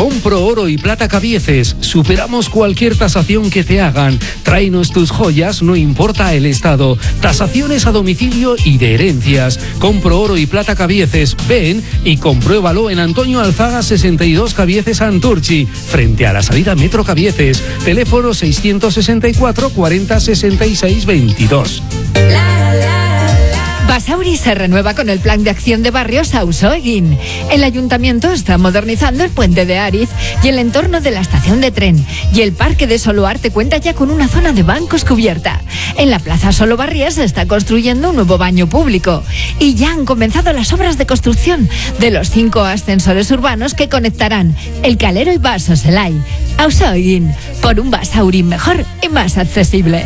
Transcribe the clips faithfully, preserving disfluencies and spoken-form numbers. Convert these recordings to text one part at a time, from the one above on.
Compro Oro y Plata Cabieces. Superamos cualquier tasación que te hagan. Tráenos tus joyas, no importa el estado. Tasaciones a domicilio y de herencias. Compro Oro y Plata Cabieces. Ven y compruébalo en Antonio Alzaga sesenta y dos Cabieces Anturchi, frente a la salida Metro Cabieces. Teléfono seiscientos sesenta y cuatro cuarenta sesenta y seis veintidós. Basauri se renueva con el plan de acción de barrios Ausoegin. El ayuntamiento está modernizando el puente de Ariz y el entorno de la estación de tren. Y el parque de Soloarte cuenta ya con una zona de bancos cubierta. En la plaza Solobarriés se está construyendo un nuevo baño público. Y ya han comenzado las obras de construcción de los cinco ascensores urbanos que conectarán El Calero y Basoselay. Ausoegin, por un Basauri mejor y más accesible.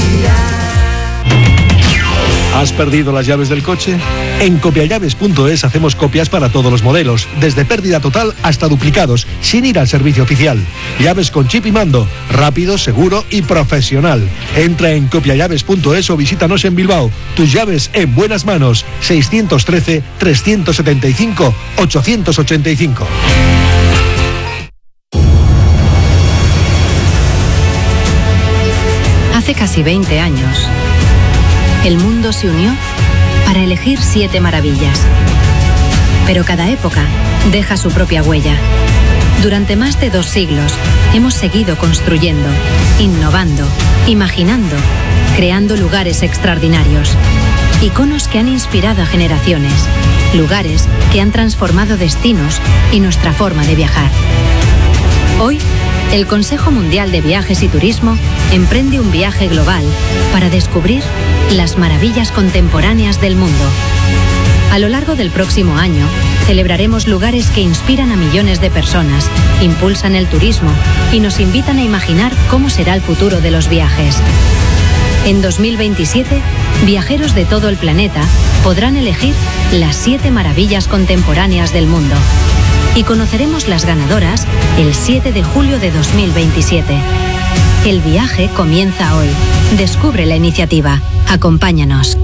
¿Has perdido las llaves del coche? En copiallaves punto es hacemos copias para todos los modelos, desde pérdida total hasta duplicados, sin ir al servicio oficial. Llaves con chip y mando, rápido, seguro y profesional. Entra en copiallaves punto es o visítanos en Bilbao. Tus llaves en buenas manos. seiscientos trece, trescientos setenta y cinco, ochocientos ochenta y cinco. Hace casi veinte años, el mundo se unió para elegir siete maravillas. Pero cada época deja su propia huella. Durante más de dos siglos hemos seguido construyendo, innovando, imaginando, creando lugares extraordinarios. Iconos que han inspirado a generaciones. Lugares que han transformado destinos y nuestra forma de viajar. Hoy, el Consejo Mundial de Viajes y Turismo emprende un viaje global para descubrir las maravillas contemporáneas del mundo. A lo largo del próximo año, celebraremos lugares que inspiran a millones de personas, impulsan el turismo y nos invitan a imaginar cómo será el futuro de los viajes. En dos mil veintisiete, viajeros de todo el planeta podrán elegir las siete maravillas contemporáneas del mundo. Y conoceremos las ganadoras el siete de julio de dos mil veintisiete. El viaje comienza hoy. Descubre la iniciativa. Acompáñanos.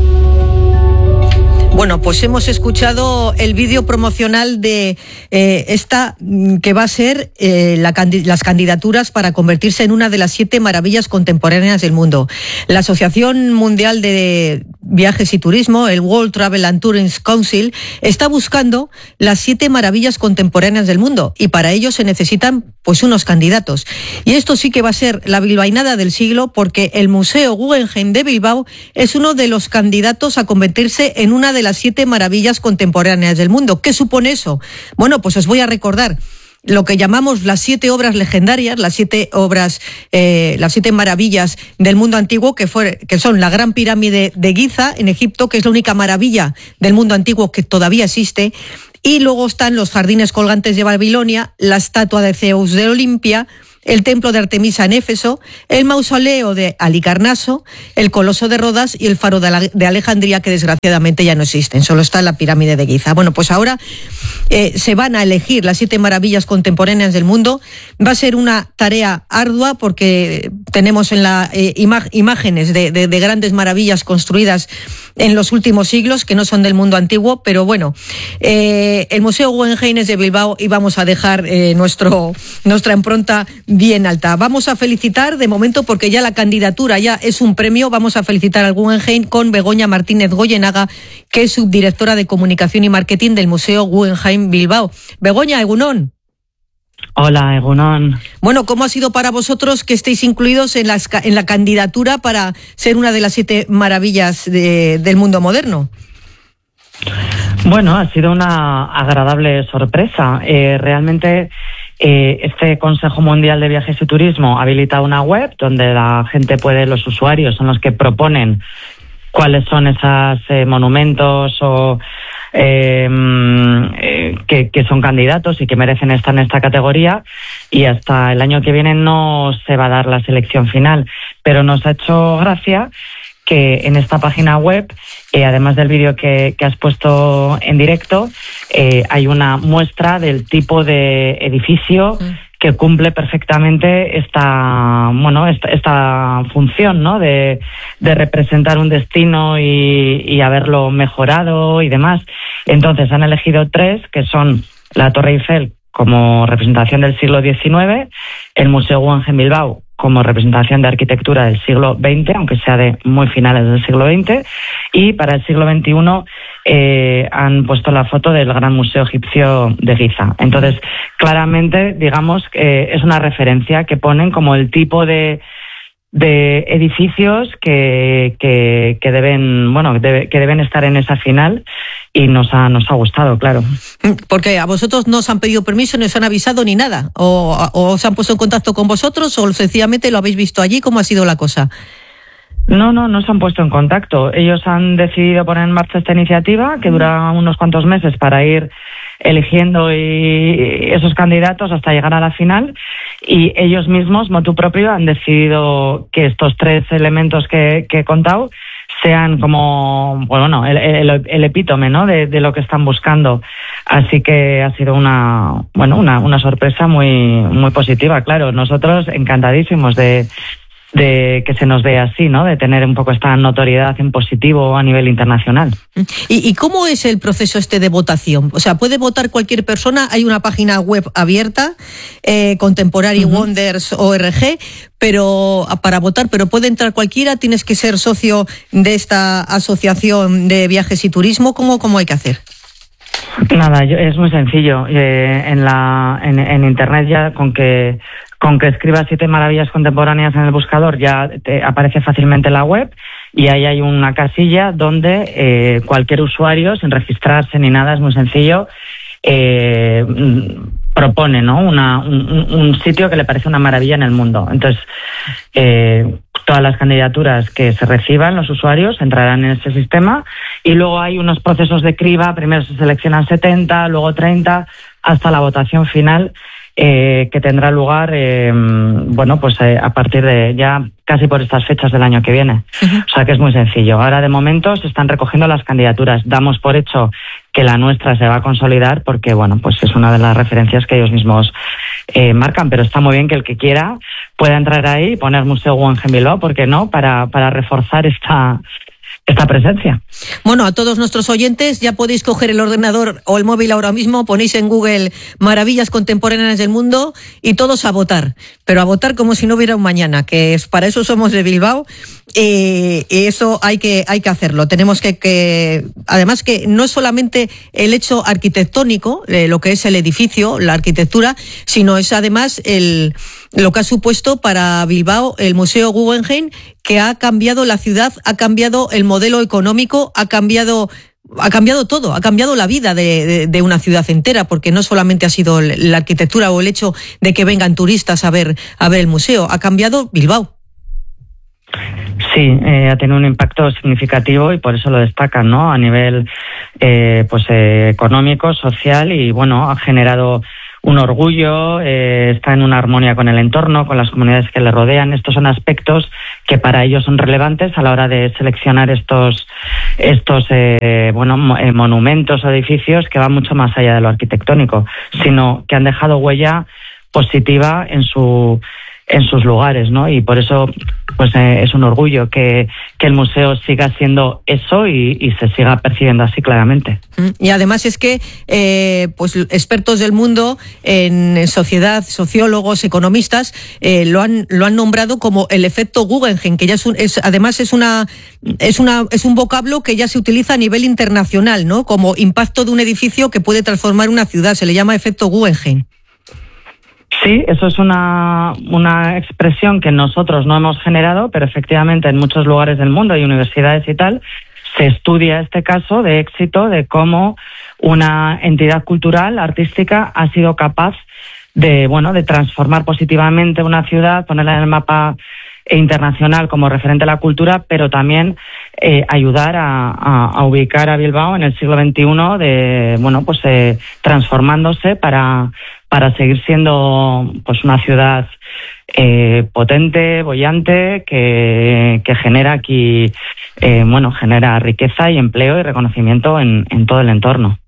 Bueno, pues hemos escuchado el vídeo promocional de eh, esta que va a ser eh, la, las candidaturas para convertirse en una de las siete maravillas contemporáneas del mundo. La Asociación Mundial de Viajes y Turismo, el World Travel and Tourism Council, está buscando las siete maravillas contemporáneas del mundo y para ello se necesitan pues unos candidatos. Y esto sí que va a ser la bilbainada del siglo porque el Museo Guggenheim de Bilbao es uno de los candidatos a convertirse en una de las siete maravillas contemporáneas del mundo. ¿Qué supone eso? Bueno, pues os voy a recordar lo que llamamos las siete obras legendarias, las siete obras, eh, las siete maravillas del mundo antiguo, que, fue, que son la Gran Pirámide de Giza en Egipto, que es la única maravilla del mundo antiguo que todavía existe, y luego están los jardines colgantes de Babilonia, la estatua de Zeus de Olimpia, el templo de Artemisa en Éfeso, el mausoleo de Halicarnaso, el coloso de Rodas y el faro de Alejandría, que desgraciadamente ya no existen, solo está la pirámide de Giza. Bueno, pues ahora eh, se van a elegir las siete maravillas contemporáneas del mundo. Va a ser una tarea ardua porque tenemos en la eh, ima- imágenes de, de, de grandes maravillas construidas en los últimos siglos, que no son del mundo antiguo, pero bueno, eh, el Museo Guggenheim es de Bilbao y vamos a dejar eh, nuestro, nuestra impronta bien alta. Vamos a felicitar, de momento, porque ya la candidatura ya es un premio, vamos a felicitar al Guggenheim con Begoña Martínez Goyenaga, que es subdirectora de Comunicación y Marketing del Museo Guggenheim Bilbao. Begoña, egunón. Hola, egunón. Bueno, ¿cómo ha sido para vosotros que estéis incluidos en, las, en la candidatura para ser una de las siete maravillas de, del mundo moderno? Bueno, ha sido una agradable sorpresa. Eh, realmente eh, este Consejo Mundial de Viajes y Turismo habilita una web donde la gente puede, los usuarios son los que proponen cuáles son esos eh, monumentos o eh, eh, que, que son candidatos y que merecen estar en esta categoría, y hasta el año que viene no se va a dar la selección final, pero nos ha hecho gracia que en esta página web, eh, además del vídeo que, que has puesto en directo, eh, hay una muestra del tipo de edificio mm. que cumple perfectamente esta, bueno, esta, esta función, ¿no? De, de representar un destino y, y haberlo mejorado y demás. Entonces han elegido tres, que son la Torre Eiffel como representación del siglo diecinueve, el Museo Guggenheim Bilbao como representación de arquitectura del siglo veinte, aunque sea de muy finales del siglo veinte, y para el siglo veintiuno eh, han puesto la foto del Gran Museo Egipcio de Giza. Entonces, claramente, digamos, eh, es una referencia que ponen como el tipo de de edificios que, que, que deben, bueno, debe, que deben estar en esa final, y nos ha, nos ha gustado, claro. Porque a vosotros no os han pedido permiso, no os han avisado ni nada, o, o os han puesto en contacto con vosotros, o sencillamente lo habéis visto allí. ¿Cómo ha sido la cosa? No, no, no se han puesto en contacto. Ellos han decidido poner en marcha esta iniciativa, que dura unos cuantos meses para ir eligiendo y esos candidatos hasta llegar a la final, y ellos mismos, motu propio, han decidido que estos tres elementos que, que he contado sean como, bueno, el, el, el epítome, ¿no?, de, de lo que están buscando. Así que ha sido una, bueno, una, una sorpresa muy, muy positiva, claro. Nosotros encantadísimos de de que se nos vea así, ¿no?, de tener un poco esta notoriedad en positivo a nivel internacional. ¿Y, y cómo es el proceso este de votación? O sea, ¿puede votar cualquier persona? Hay una página web abierta, eh, Contemporary uh-huh. Wonders punto org, pero para votar, pero puede entrar cualquiera. ¿Tienes que ser socio de esta asociación de viajes y turismo? ¿Cómo, cómo hay que hacer? Nada, yo, es muy sencillo. Eh, en la en, en internet ya con que con que escribas siete maravillas contemporáneas en el buscador ya te aparece fácilmente la web, y ahí hay una casilla donde eh, cualquier usuario, sin registrarse ni nada, es muy sencillo, eh, propone, ¿no?, una, un, un sitio que le parece una maravilla en el mundo. Entonces, eh, todas las candidaturas que se reciban, los usuarios entrarán en ese sistema, y luego hay unos procesos de criba. Primero se seleccionan setenta, luego treinta, hasta la votación final, eh, que tendrá lugar, eh, bueno, pues eh, a partir de ya casi por estas fechas del año que viene. Uh-huh. O sea que es muy sencillo. Ahora, de momento, se están recogiendo las candidaturas. Damos por hecho que la nuestra se va a consolidar porque, bueno, pues es una de las referencias que ellos mismos eh, marcan, pero está muy bien que el que quiera pueda entrar ahí y poner Museo Guggenheim Bilbao, ¿por qué no?, para, para reforzar esta... esta presencia. Bueno, a todos nuestros oyentes, ya podéis coger el ordenador o el móvil ahora mismo, ponéis en Google Maravillas Contemporáneas del Mundo y todos a votar, pero a votar como si no hubiera un mañana, que es para eso somos de Bilbao, eh, y eso hay que hay que hacerlo. Tenemos que, que además que no es solamente el hecho arquitectónico, eh, lo que es el edificio, la arquitectura, sino es además el lo que ha supuesto para Bilbao el Museo Guggenheim, que ha cambiado la ciudad, ha cambiado el modelo económico, ha cambiado ha cambiado todo, ha cambiado la vida de, de, de una ciudad entera, porque no solamente ha sido la arquitectura o el hecho de que vengan turistas a ver a ver el museo, ha cambiado Bilbao. Sí, eh, ha tenido un impacto significativo y por eso lo destacan, ¿no?, a nivel eh, pues eh, económico, social, y bueno, ha generado un orgullo, eh, está en una armonía con el entorno, con las comunidades que le rodean. Estos son aspectos que para ellos son relevantes a la hora de seleccionar estos estos eh, bueno eh, monumentos o edificios que van mucho más allá de lo arquitectónico, sino que han dejado huella positiva en su en sus lugares, ¿no? Y por eso pues eh, es un orgullo que, que el museo siga siendo eso y, y se siga percibiendo así claramente. Y además es que eh, pues expertos del mundo en sociedad, sociólogos, economistas, eh, lo han lo han nombrado como el efecto Guggenheim, que ya es, un, es además es una es una es un vocablo que ya se utiliza a nivel internacional, ¿no?, como impacto de un edificio que puede transformar una ciudad. Se le llama efecto Guggenheim. Sí, eso es una, una expresión que nosotros no hemos generado, pero efectivamente en muchos lugares del mundo y universidades y tal, se estudia este caso de éxito de cómo una entidad cultural, artística, ha sido capaz de, bueno, de transformar positivamente una ciudad, ponerla en el mapa internacional como referente a la cultura, pero también eh, ayudar a, a, a ubicar a Bilbao en el siglo veintiuno, de, bueno, pues eh, transformándose para para seguir siendo pues una ciudad eh, potente, boyante, que, que genera aquí, eh, bueno, genera riqueza y empleo y reconocimiento en, en todo el entorno.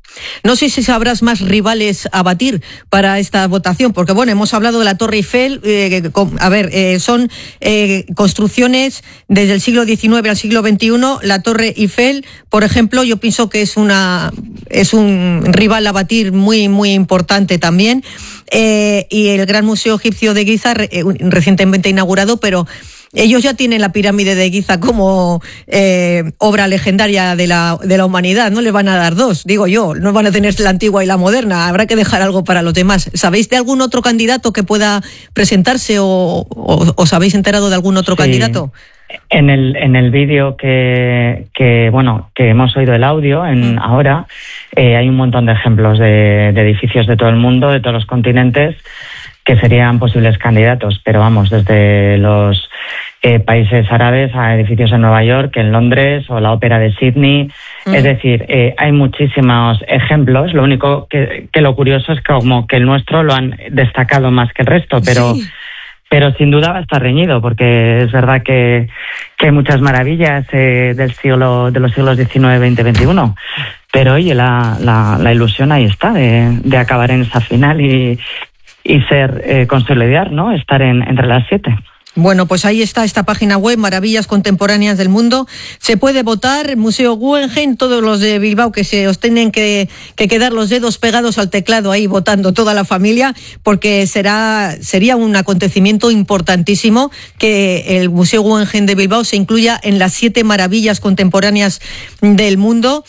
No sé si sabrás más rivales a batir para esta votación, porque bueno, hemos hablado de la Torre Eiffel, eh, con, a ver, eh, son eh, construcciones desde el siglo diecinueve al siglo veintiuno. La Torre Eiffel, por ejemplo, yo pienso que es una es un rival a batir muy muy importante también, eh, y el Gran Museo Egipcio de Giza, eh, recientemente inaugurado, pero ellos ya tienen la pirámide de Giza como eh, obra legendaria de la, de la humanidad. No les van a dar dos, digo yo. No van a tener la antigua y la moderna. Habrá que dejar algo para los demás. ¿Sabéis de algún otro candidato que pueda presentarse o, o os habéis enterado de algún otro sí. candidato? En el en el vídeo que, que bueno que hemos oído el audio en mm. ahora eh, hay un montón de ejemplos de, de edificios de todo el mundo, de todos los continentes, que serían posibles candidatos, pero vamos, desde los eh, países árabes a edificios en Nueva York, en Londres o la Ópera de Sydney. Mm. Es decir, eh, hay muchísimos ejemplos. Lo único que, que lo curioso es que como que el nuestro lo han destacado más que el resto, pero sí. pero sin duda va a estar reñido, porque es verdad que, que hay muchas maravillas eh, del siglo de los siglos diecinueve, veinte, veintiuno. Pero oye, la, la, la ilusión ahí está de, de acabar en esa final y y ser, eh, consolidar, ¿no? Estar en, entre las siete. Bueno, pues ahí está esta página web, Maravillas Contemporáneas del Mundo. Se puede votar, Museo Guggenheim, todos los de Bilbao que se os tienen que, que quedar los dedos pegados al teclado ahí votando toda la familia, porque será sería un acontecimiento importantísimo que el Museo Guggenheim de Bilbao se incluya en las siete maravillas contemporáneas del mundo.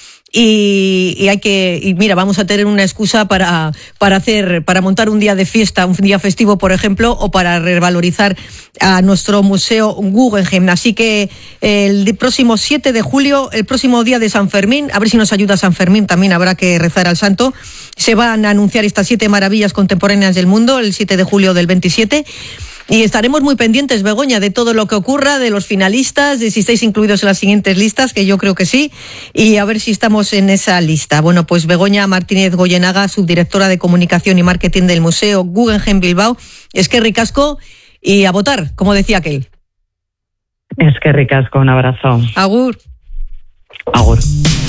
Y, y hay que, y mira, vamos a tener una excusa para, para hacer, para montar un día de fiesta, un día festivo, por ejemplo, o para revalorizar a nuestro Museo Guggenheim. Así que el próximo siete de julio, el próximo día de San Fermín, a ver si nos ayuda San Fermín, también habrá que rezar al santo, se van a anunciar estas siete maravillas contemporáneas del mundo, el siete de julio del veintisiete. Y estaremos muy pendientes, Begoña, de todo lo que ocurra, de los finalistas, de si estáis incluidos en las siguientes listas, que yo creo que sí, y a ver si estamos en esa lista. Bueno, pues Begoña Martínez Goyenaga, subdirectora de Comunicación y Marketing del Museo Guggenheim Bilbao. Es que ricasco y a votar, como decía aquel. Es que ricasco, un abrazo. Agur. Agur.